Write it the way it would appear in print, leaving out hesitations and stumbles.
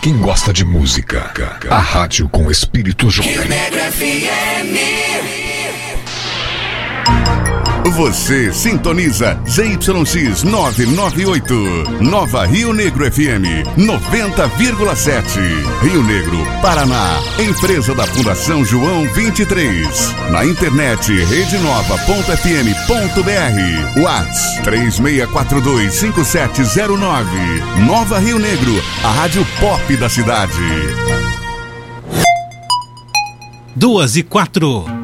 quem gosta de música. A rádio com espírito jovem. Rio Negro FM. Você sintoniza ZYX 998, Nova Rio Negro FM 90,7. Rio Negro, Paraná. Empresa da Fundação João 23. Na internet redenova.fm.br. Whats 36425709. Nova Rio Negro, a rádio pop da cidade. 2:04.